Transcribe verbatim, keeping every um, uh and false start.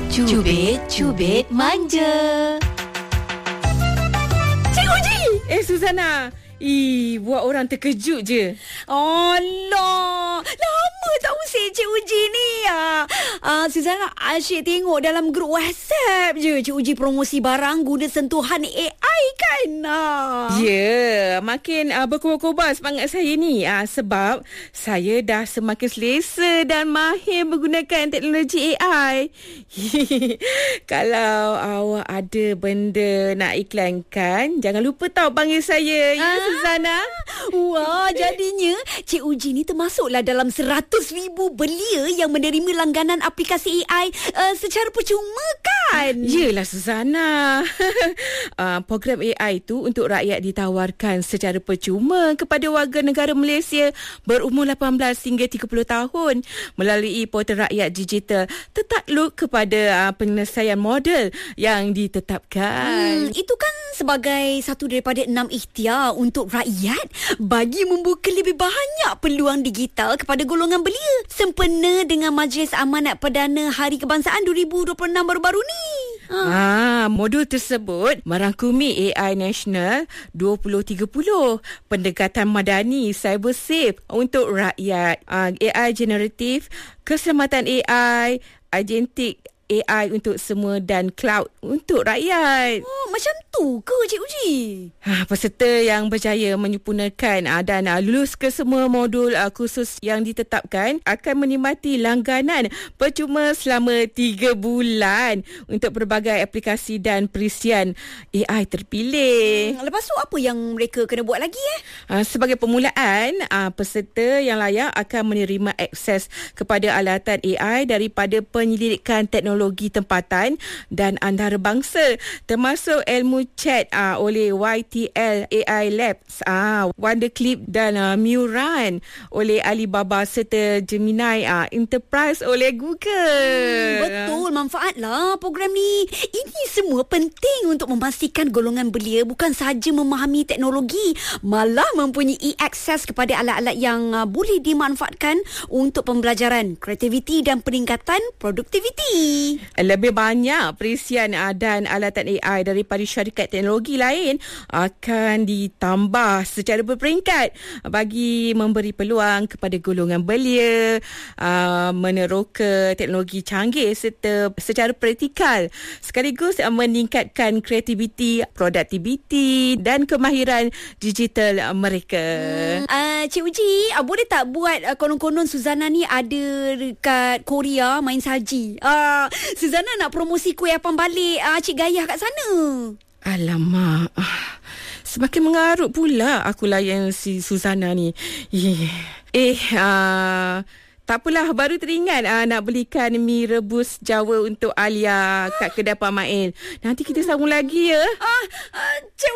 Cubit-cubit manja. Cik Uji! Eh, Suzana. Ih, buat orang terkejut je. Alah, lama tak usik Cik Uji ni. Ah, ah, Suzana asyik tengok dalam grup WhatsApp je Cik Uji promosi barang guna sentuhan A I kan. Ah. Ya, yeah, makin uh, berkobar-kobar semangat saya ni. Uh, sebab saya dah semakin selesa dan mahir menggunakan teknologi A I. Kalau awak ada benda nak iklankan, jangan lupa tahu panggil saya. Ya, Suzana. Wah, jadinya Cik Uji ni termasuklah dalam seratus ribu belia yang menerima langganan aplikasi A I uh, secara percuma kan? Yelah, Suzana. uh, program A I tu untuk rakyat ditawarkan secara percuma kepada warga negara Malaysia berumur lapan belas hingga tiga puluh tahun melalui portal rakyat digital tertakluk kepada uh, penyelesaian model yang ditetapkan. Hmm, itu kan sebagai satu daripada enam ikhtiar untuk rakyat bagi membuka lebih banyak peluang digital kepada golongan belia sempena dengan Majlis Amanat Perdana Hari Kebangsaan dua ribu dua puluh enam baru-baru ni. Ha. Ah, modul tersebut merangkumi A I Nasional dua ribu tiga puluh, pendekatan madani cyber safe untuk rakyat, ah, A I generatif, keselamatan A I, agentik A I untuk semua dan cloud untuk rakyat. Oh, macam tu ke Cik Uji? Ha, peserta yang berjaya menyempurnakan ha, dan ha, lulus ke semua modul ha, khusus yang ditetapkan akan menikmati langganan percuma selama tiga bulan untuk berbagai aplikasi dan perisian A I terpilih. Hmm, lepas tu apa yang mereka kena buat lagi eh? Ha, sebagai permulaan, ha, peserta yang layak akan menerima akses kepada alatan A I daripada penyelidikan teknologi teknologi tempatan dan antarabangsa termasuk ilmu chat uh, oleh Y T L A I Labs, uh, Wonderclip dan uh, Muran oleh Alibaba serta Gemini uh, Enterprise oleh Google. Hmm, betul, manfaatlah program ni. Ini semua penting untuk memastikan golongan belia bukan sahaja memahami teknologi, malah mempunyai akses kepada alat-alat yang uh, boleh dimanfaatkan untuk pembelajaran, kreativiti dan peningkatan produktiviti. Lebih banyak perisian uh, dan alatan A I daripada syarikat teknologi lain akan ditambah secara berperingkat bagi memberi peluang kepada golongan belia uh, meneroka teknologi canggih serta secara praktikal sekaligus uh, meningkatkan kreativiti, produktiviti dan kemahiran digital uh, mereka. Hmm, uh, Cik Uji, uh, boleh tak buat uh, konon-konon Suzana ni ada dekat Korea main saji? Uh, Suzana nak promosi kuih apam balik uh, Cik Gayah kat sana. Alamak, semakin mengarut pula aku layan si Suzana ni. Eh, uh, tak apalah, baru teringat uh, nak belikan mi rebus Jawa untuk Alia kat kedai Pak Mail. Nanti kita sambung lagi ya. Ah, uh, Cik